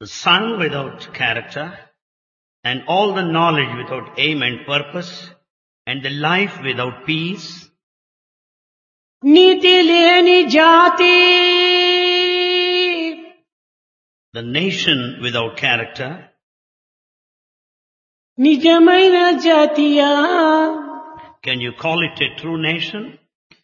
the sun without character, and all the knowledge without aim and purpose, and the life without peace, నీతి లేని జాతి the nation without character, నిజమైన జాతియా can you call it a true nation?